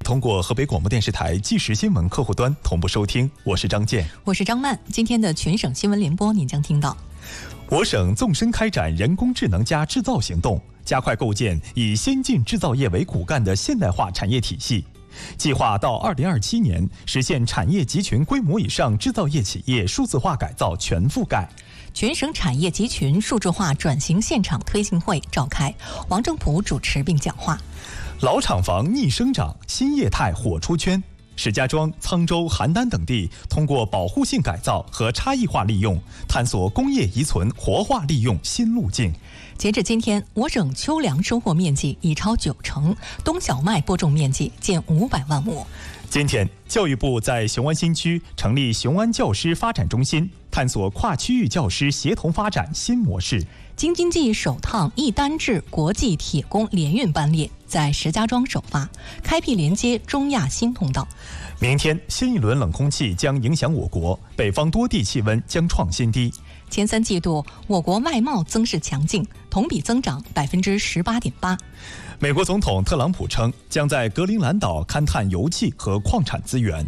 通过河北广播电视台即时新闻客户端同步收听。我是张健， 我是张曼。今天的全省新闻联播，您将听到： 我省纵深开展人工智能加制造行动，加快构建以先进制造业为骨干的现代化产业体系，计划到2027年实现产业集群规模以上制造业企业数字化改造全覆盖。 全省产业集群数字化转型现场推进会召开，王正普主持并讲话。 老厂房逆生长，新业态火出圈。石家庄、沧州、邯郸等地通过保护性改造和差异化利用，探索工业遗存活化利用新路径。 截至今天，我省秋粮收获面积已超90%，冬小麦播种面积近500万亩。 今天，教育部在雄安新区成立雄安教师发展中心，探索跨区域教师协同发展新模式。 京津冀首趟一单制国际铁工联运班列在石家庄首发，开辟连接中亚新通道。 明天，新一轮冷空气将影响我国，北方多地气温将创新低。 前3季度，我国外贸增势强劲，同比增长18.8%。 美国总统特朗普称，将在格陵兰岛勘探油气和矿产资源。